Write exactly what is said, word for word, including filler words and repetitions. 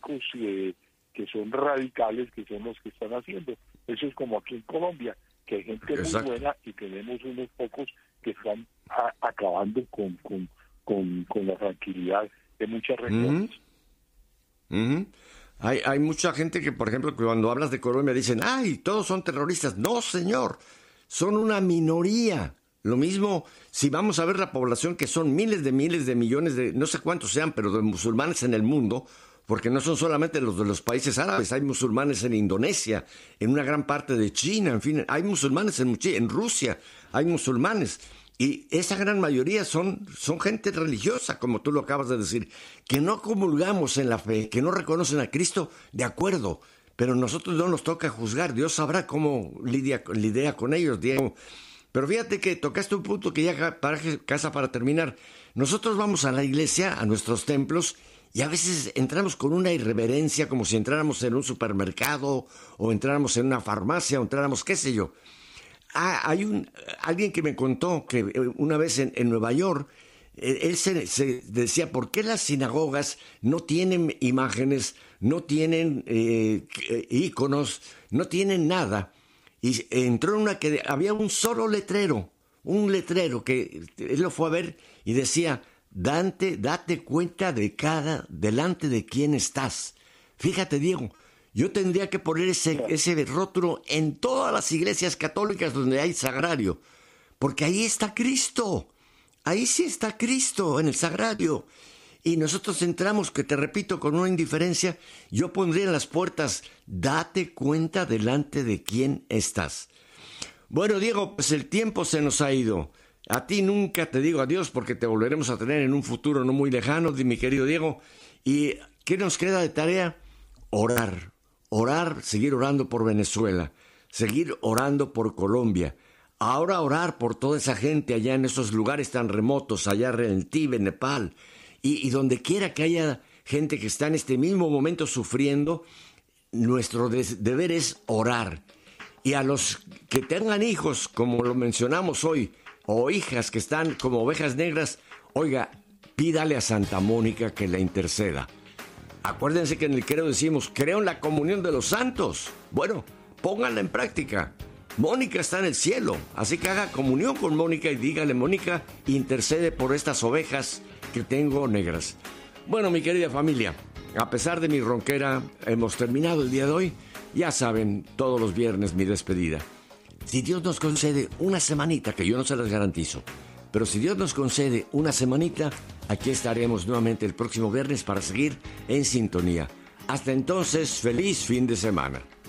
políticos eh, que son radicales, que son los que están haciendo. Eso es como aquí en Colombia, que hay gente Exacto. muy buena y tenemos unos pocos que están a, acabando con, con, con, con la tranquilidad de muchas regiones. Uh-huh. Uh-huh. Hay, hay mucha gente que, por ejemplo, cuando hablas de Colombia dicen, ¡ay, todos son terroristas! No, señor, son una minoría. Lo mismo, si vamos a ver la población, que son miles de miles de millones de, no sé cuántos sean, pero de musulmanes en el mundo, porque no son solamente los de los países árabes, hay musulmanes en Indonesia, en una gran parte de China, en fin, hay musulmanes en, en Rusia, hay musulmanes. Y esa gran mayoría son, son gente religiosa, como tú lo acabas de decir, que no comulgamos en la fe, que no reconocen a Cristo, de acuerdo, pero nosotros no nos toca juzgar. Dios sabrá cómo lidia, lidia con ellos, Diego. Pero fíjate que tocaste un punto que ya para casa para terminar. Nosotros vamos a la iglesia, a nuestros templos, y a veces entramos con una irreverencia, como si entráramos en un supermercado, o entráramos en una farmacia, o entráramos, qué sé yo. Ah, hay un alguien que me contó que una vez en, en Nueva York, él se, se decía, ¿por qué las sinagogas no tienen imágenes, no tienen eh, íconos, no tienen nada? Y entró en una que había un solo letrero, un letrero que él lo fue a ver y decía, Dante, date cuenta de cada, delante de quién estás. Fíjate, Diego, yo tendría que poner ese, ese rótulo en todas las iglesias católicas donde hay sagrario, porque ahí está Cristo, ahí sí está Cristo en el sagrario. Y nosotros entramos, que te repito, con una indiferencia. Yo pondría en las puertas, date cuenta delante de quién estás. Bueno, Diego, pues el tiempo se nos ha ido. A ti nunca te digo adiós, porque te volveremos a tener en un futuro no muy lejano, mi querido Diego. ¿Y qué nos queda de tarea? Orar, orar, seguir orando por Venezuela, seguir orando por Colombia. Ahora orar por toda esa gente allá en esos lugares tan remotos, allá en el Tíbet, Nepal. Y, y donde quiera que haya gente que está en este mismo momento sufriendo, nuestro de- deber es orar. Y a los que tengan hijos, como lo mencionamos hoy, o hijas que están como ovejas negras, oiga, pídale a Santa Mónica que la interceda. Acuérdense que en el credo decimos, creo en la comunión de los santos. Bueno, pónganla en práctica. Mónica está en el cielo, así que haga comunión con Mónica y dígale, Mónica, intercede por estas ovejas que tengo negras. Bueno, mi querida familia, a pesar de mi ronquera, hemos terminado el día de hoy. Ya saben, todos los viernes mi despedida. Si Dios nos concede una semanita, que yo no se las garantizo, pero si Dios nos concede una semanita, aquí estaremos nuevamente el próximo viernes para seguir en sintonía. Hasta entonces, feliz fin de semana.